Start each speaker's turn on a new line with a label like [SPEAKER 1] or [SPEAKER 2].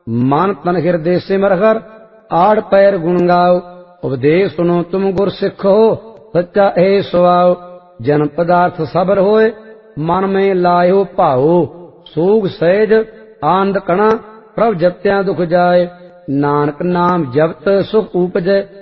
[SPEAKER 1] मन तन हृदय सिमर हर आड़ पैर गुण गाओ। उपदेश सुनो तुम गुर सिखो सच्चा ए सुआओ। जन पदार्थ सबर होए मन में लायो भाओ। सूग सहज आनंद कणा प्रभ जपत्या दुख जाए। नानक नाम जपत सुख उपजै